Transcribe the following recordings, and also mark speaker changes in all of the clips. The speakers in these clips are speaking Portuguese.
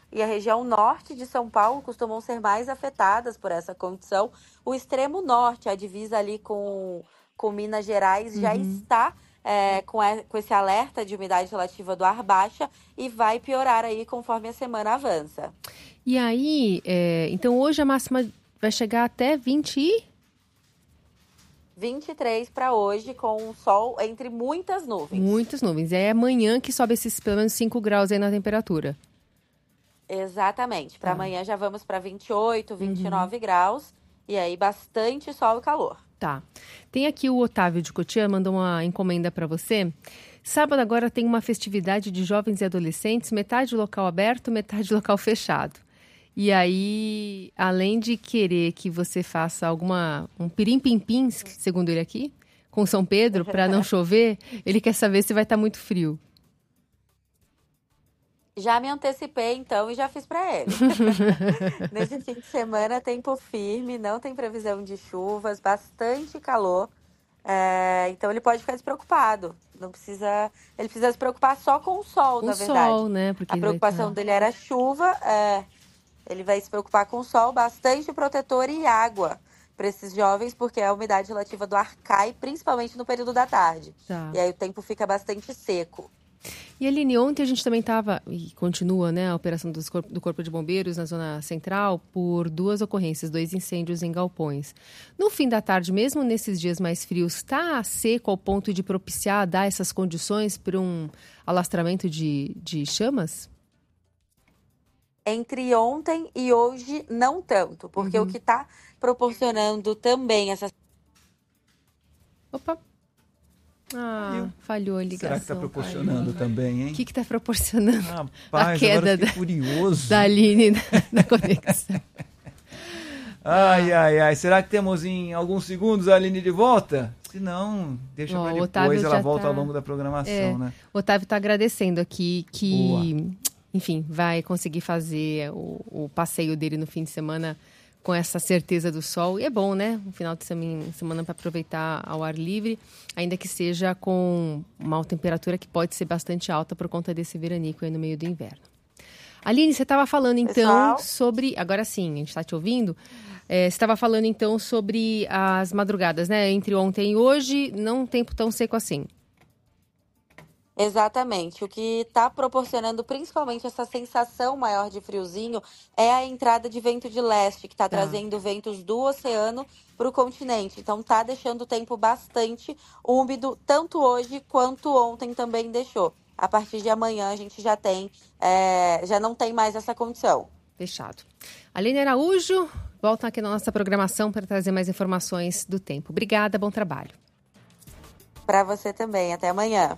Speaker 1: e a região norte de São Paulo costumam ser mais afetadas por essa condição. O extremo norte, a divisa ali com Minas Gerais, já está com esse alerta de umidade relativa do ar baixa e vai piorar aí conforme a semana avança.
Speaker 2: E aí, então hoje a máxima vai chegar até
Speaker 1: 23 para hoje, com o sol entre muitas nuvens.
Speaker 2: Muitas nuvens. É amanhã que sobe esses pelo menos 5 graus aí na temperatura.
Speaker 1: Exatamente. Para amanhã já vamos para 28, 29 graus. E aí bastante sol e calor.
Speaker 2: Tá. Tem aqui o Otávio de Cotia, mandou uma encomenda para você. Sábado agora tem uma festividade de jovens e adolescentes, metade local aberto, metade local fechado. E aí, além de querer que você faça um pirim-pim-pim, segundo ele aqui, com São Pedro, para não chover, ele quer saber se vai estar muito frio.
Speaker 1: Já me antecipei, então, e já fiz para ele. Nesse fim de semana, tempo firme, não tem previsão de chuvas, bastante calor. Então, ele pode ficar despreocupado. Ele precisa se preocupar só com o sol, na verdade.
Speaker 2: Sol, né? Porque
Speaker 1: a preocupação dele era chuva. Ele vai se preocupar com o sol, bastante protetor e água para esses jovens, porque a umidade relativa do ar cai, principalmente no período da tarde.
Speaker 2: Tá.
Speaker 1: E aí o tempo fica bastante seco.
Speaker 2: E Aline, ontem a gente também estava, e continua, né, a operação do Corpo de Bombeiros na Zona Central por 2 ocorrências, 2 incêndios em galpões. No fim da tarde, mesmo nesses dias mais frios, está seco ao ponto de propiciar, dar essas condições para um alastramento de chamas?
Speaker 1: Entre ontem e hoje, não tanto, porque o que está proporcionando também essa...
Speaker 2: Opa! Falhou a ligação.
Speaker 3: Será que está proporcionando também, hein?
Speaker 2: O que está proporcionando?
Speaker 3: Rapaz,
Speaker 2: a queda
Speaker 3: curioso.
Speaker 2: Da Aline na conexão.
Speaker 3: Ai. Será que temos em alguns segundos a Aline de volta? Se não, deixa para depois, ela volta ao longo da programação, né?
Speaker 2: O Otávio está agradecendo aqui que, enfim, vai conseguir fazer o passeio dele no fim de semana com essa certeza do sol. E é bom, né? Um final de semana para aproveitar ao ar livre, ainda que seja com uma temperatura que pode ser bastante alta por conta desse veranico aí no meio do inverno. Aline, você estava falando então sobre... Agora sim, a gente está te ouvindo. Você estava falando então sobre as madrugadas, né? Entre ontem e hoje, não um tempo tão seco assim.
Speaker 1: Exatamente. O que está proporcionando principalmente essa sensação maior de friozinho é a entrada de vento de leste, que está trazendo ventos do oceano para o continente. Então está deixando o tempo bastante úmido, tanto hoje quanto ontem também deixou. A partir de amanhã a gente já não tem mais essa condição.
Speaker 2: Fechado. Aline Araújo, volta aqui na nossa programação para trazer mais informações do tempo. Obrigada, bom trabalho.
Speaker 1: Para você também. Até amanhã.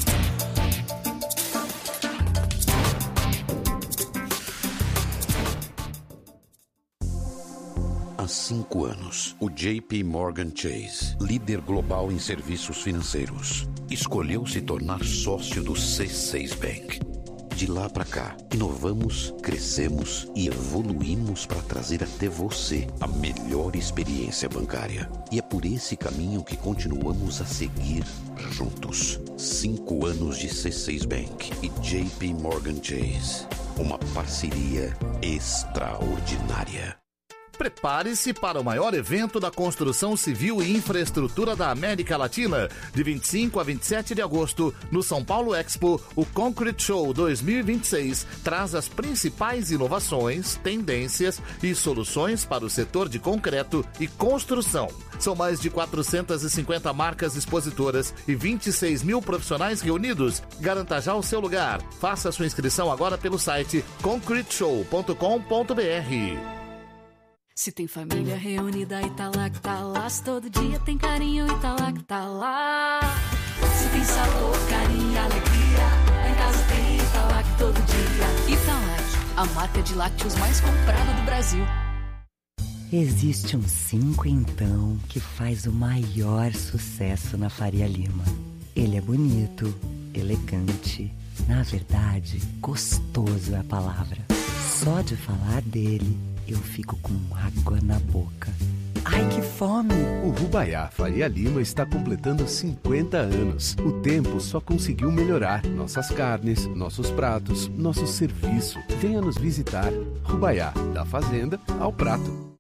Speaker 4: Há 5 anos, o JP Morgan Chase, líder global em serviços financeiros, escolheu se tornar sócio do C6 Bank. De lá para cá, inovamos, crescemos e evoluímos para trazer até você a melhor experiência bancária. E é por esse caminho que continuamos a seguir juntos. 5 anos de C6 Bank e JP Morgan Chase. Uma parceria extraordinária.
Speaker 5: Prepare-se para o maior evento da construção civil e infraestrutura da América Latina. De 25 a 27 de agosto, no São Paulo Expo, o Concrete Show 2026 traz as principais inovações, tendências e soluções para o setor de concreto e construção. São mais de 450 marcas expositoras e 26 mil profissionais reunidos. Garanta já o seu lugar. Faça sua inscrição agora pelo site concreteshow.com.br.
Speaker 6: Se tem família reunida e tá lá que tá lá, se todo dia tem carinho e tá lá que tá lá. Se tem sabor, carinho e alegria, em casa tem e tá lá que todo dia. Italac, a marca de lácteos mais comprada do Brasil.
Speaker 7: Existe um 5 então que faz o maior sucesso na Faria Lima. Ele é bonito, elegante, na verdade, gostoso é a palavra. Só de falar dele, eu fico com água na boca. Ai, que fome!
Speaker 8: O Rubaiá Faria Lima está completando 50 anos. O tempo só conseguiu melhorar. Nossas carnes, nossos pratos, nosso serviço. Venha nos visitar. Rubaiá, da fazenda ao prato.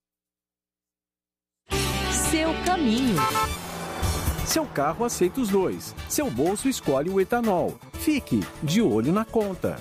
Speaker 9: Seu caminho.
Speaker 10: Seu carro aceita os dois. Seu bolso escolhe o etanol. Fique de olho na conta.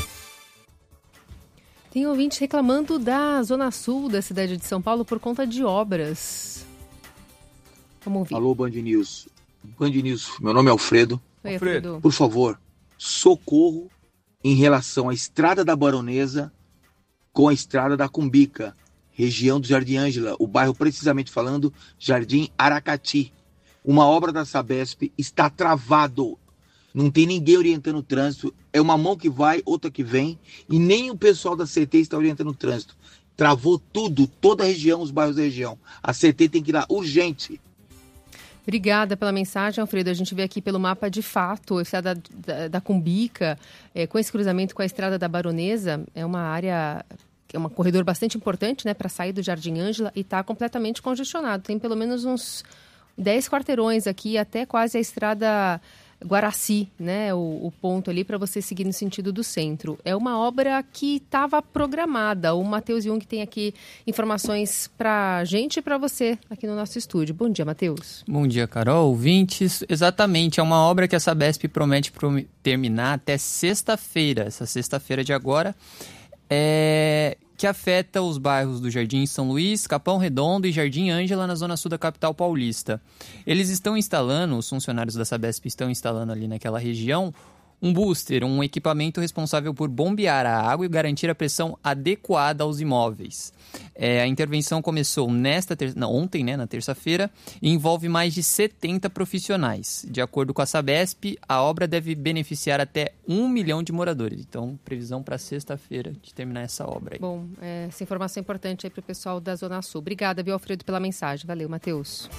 Speaker 2: Tem ouvinte reclamando da zona sul da cidade de São Paulo por conta de obras. Vamos ouvir.
Speaker 11: Alô, Band News. Band News, meu nome é Alfredo.
Speaker 2: Oi, Alfredo.
Speaker 11: Por favor, socorro em relação à Estrada da Baronesa com a Estrada da Cumbica, região do Jardim Ângela, o bairro precisamente falando, Jardim Aracati. Uma obra da Sabesp está travado. Não tem ninguém orientando o trânsito. É uma mão que vai, outra que vem. E nem o pessoal da CT está orientando o trânsito. Travou tudo, toda a região, os bairros da região. A CT tem que ir lá, urgente.
Speaker 2: Obrigada pela mensagem, Alfredo. A gente vê aqui pelo mapa, de fato, a estrada da Cumbica, com esse cruzamento com a estrada da Baronesa, é uma área, é um corredor bastante importante, né, para sair do Jardim Ângela, e está completamente congestionado. Tem pelo menos uns 10 quarteirões aqui, até quase a estrada Guaraci, né, o ponto ali para você seguir no sentido do centro. É uma obra que estava programada. O Matheus Jung tem aqui informações para a gente e para você aqui no nosso estúdio. Bom dia, Matheus.
Speaker 12: Bom dia, Carol, ouvintes. Exatamente, é uma obra que a Sabesp promete terminar até sexta-feira, essa sexta-feira de agora, que afeta os bairros do Jardim São Luís, Capão Redondo e Jardim Ângela, na zona sul da capital paulista. Eles estão instalando, os funcionários da Sabesp estão instalando ali naquela região, um booster, um equipamento responsável por bombear a água e garantir a pressão adequada aos imóveis. A intervenção começou ontem, na terça-feira, e envolve mais de 70 profissionais. De acordo com a Sabesp, a obra deve beneficiar até 1 milhão de moradores. Então, previsão para sexta-feira de terminar essa obra aí.
Speaker 2: Bom, essa informação é importante aí para o pessoal da Zona Sul. Obrigada, viu, Alfredo, pela mensagem. Valeu, Matheus.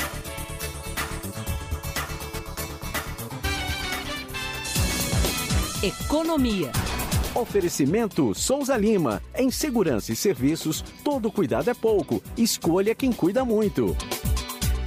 Speaker 9: Economia.
Speaker 10: Oferecimento Souza Lima. Em segurança e serviços, todo cuidado é pouco. Escolha quem cuida muito.